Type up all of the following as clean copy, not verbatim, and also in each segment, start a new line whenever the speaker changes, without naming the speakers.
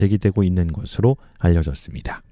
제기되고 있는 것으로 알려졌습니다.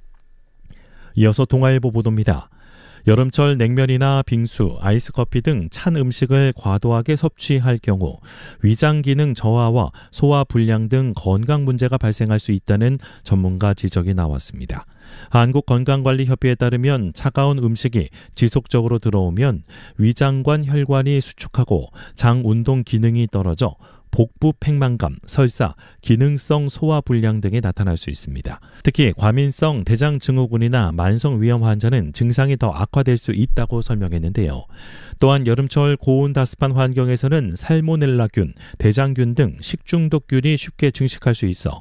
이어서 동아일보 보도입니다. 여름철 냉면이나 빙수, 아이스커피 등 찬 음식을 과도하게 섭취할 경우 위장 기능 저하와 소화 불량 등 건강 문제가 발생할 수 있다는 전문가 지적이 나왔습니다. 한국건강관리협의회에 따르면 차가운 음식이 지속적으로 들어오면 위장관 혈관이 수축하고 장 운동 기능이 떨어져 복부 팽만감, 설사, 기능성 소화불량 등이 나타날 수 있습니다. 특히 과민성 대장증후군이나 만성위염 환자는 증상이 더 악화될 수 있다고 설명했는데요. 또한 여름철 고온다습한 환경에서는 살모넬라균, 대장균 등 식중독균이 쉽게 증식할 수 있어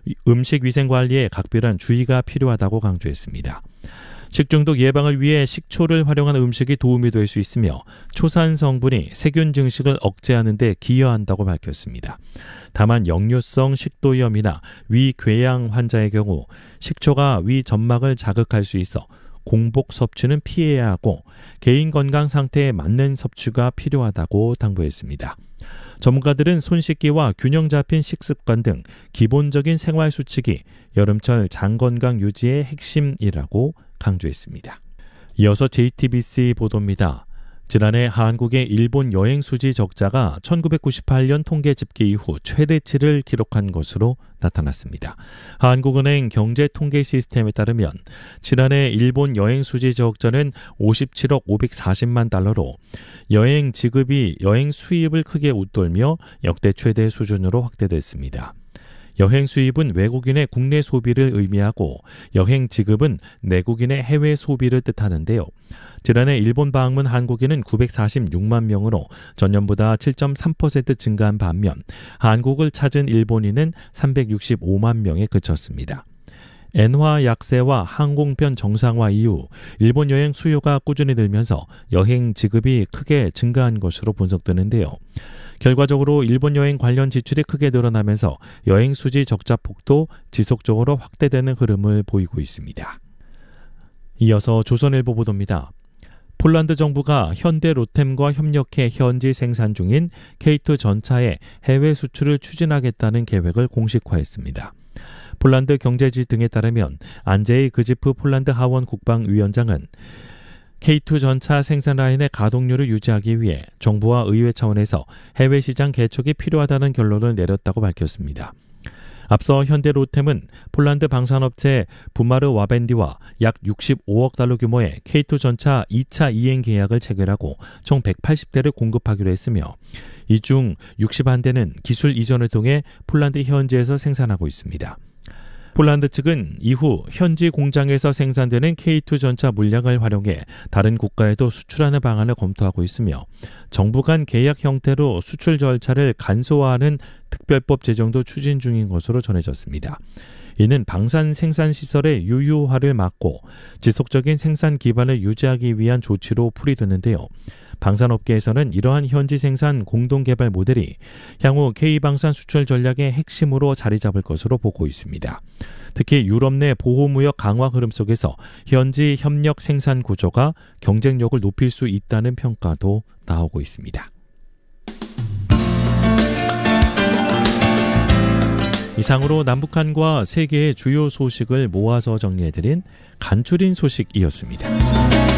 음식위생관리에 각별한 주의가 필요하다고 강조했습니다. 식중독 예방을 위해 식초를 활용한 음식이 도움이 될 수 있으며 초산 성분이 세균 증식을 억제하는 데 기여한다고 밝혔습니다. 다만 역류성 식도염이나 위궤양 환자의 경우 식초가 위 점막을 자극할 수 있어 공복 섭취는 피해야 하고 개인 건강 상태에 맞는 섭취가 필요하다고 당부했습니다. 전문가들은 손 씻기와 균형 잡힌 식습관 등 기본적인 생활 수칙이 여름철 장 건강 유지의 핵심이라고 강조했습니다. 이어서 JTBC 보도입니다. 지난해 한국의 일본 여행 수지 적자가 1998년 통계 집계 이후 최대치를 기록한 것으로 나타났습니다. 한국은행 경제통계 시스템에 따르면 지난해 일본 여행 수지 적자는 57억 540만 달러로 여행 지급이 여행 수입을 크게 웃돌며 역대 최대 수준으로 확대됐습니다. 여행 수입은 외국인의 국내 소비를 의미하고 여행 지급은 내국인의 해외 소비를 뜻하는데요. 지난해 일본 방문 한국인은 946만 명으로 전년보다 7.3% 증가한 반면 한국을 찾은 일본인은 365만 명에 그쳤습니다. 엔화 약세와 항공편 정상화 이후 일본 여행 수요가 꾸준히 늘면서 여행 지급이 크게 증가한 것으로 분석되는데요. 결과적으로 일본 여행 관련 지출이 크게 늘어나면서 여행 수지 적자 폭도 지속적으로 확대되는 흐름을 보이고 있습니다. 이어서 조선일보 보도입니다. 폴란드 정부가 현대 로템과 협력해 현지 생산 중인 K2 전차의 해외 수출을 추진하겠다는 계획을 공식화했습니다. 폴란드 경제지 등에 따르면 안제이 그지프 폴란드 하원 국방위원장은 K2 전차 생산 라인의 가동률을 유지하기 위해 정부와 의회 차원에서 해외 시장 개척이 필요하다는 결론을 내렸다고 밝혔습니다. 앞서 현대 로템은 폴란드 방산업체 부마르 와벤디와 약 65억 달러 규모의 K2 전차 2차 이행 계약을 체결하고 총 180대를 공급하기로 했으며 이 중 61대는 기술 이전을 통해 폴란드 현지에서 생산하고 있습니다. 폴란드 측은 이후 현지 공장에서 생산되는 K2 전차 물량을 활용해 다른 국가에도 수출하는 방안을 검토하고 있으며 정부 간 계약 형태로 수출 절차를 간소화하는 특별법 제정도 추진 중인 것으로 전해졌습니다. 이는 방산 생산 시설의 유효화를 막고 지속적인 생산 기반을 유지하기 위한 조치로 풀이되는데요. 방산업계에서는 이러한 현지 생산 공동개발 모델이 향후 K방산 수출 전략의 핵심으로 자리 잡을 것으로 보고 있습니다. 특히 유럽 내 보호무역 강화 흐름 속에서 현지 협력 생산 구조가 경쟁력을 높일 수 있다는 평가도 나오고 있습니다. 이상으로 남북한과 세계의 주요 소식을 모아서 정리해드린 간추린 소식이었습니다.